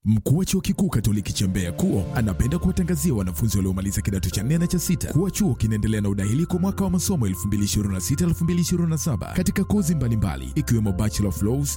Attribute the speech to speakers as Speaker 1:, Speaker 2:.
Speaker 1: Mkuu wa Chuo Kikuu Katoliki cha Mbeya KUO anapenda kuwatangazia wanafunzi waliomaliza kidato cha 4 na cha 6 kuwa chuo kinaendelea na udahili kwa mwaka wa masomo 2026-2027 katika kozi mbalimbali ikiwemo Bachelor of Laws,